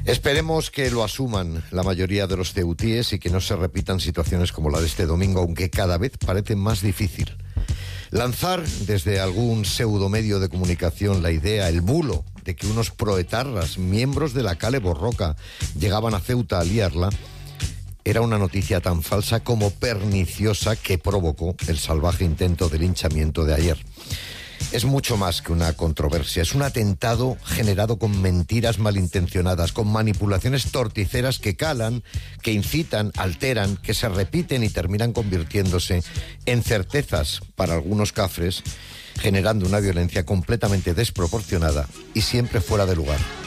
Esperemos que lo asuman la mayoría de los ceutíes y que no se repitan situaciones como la de este domingo, aunque cada vez parece más difícil. Lanzar desde algún pseudomedio de comunicación la idea, el bulo, de que unos proetarras, miembros de la Kale Borroka, llegaban a Ceuta a liarla, era una noticia tan falsa como perniciosa que provocó el salvaje intento de linchamiento de ayer. Es mucho más que una controversia, es un atentado generado con mentiras malintencionadas, con manipulaciones torticeras que calan, que incitan, alteran, que se repiten y terminan convirtiéndose en certezas para algunos cafres, generando una violencia completamente desproporcionada y siempre fuera de lugar.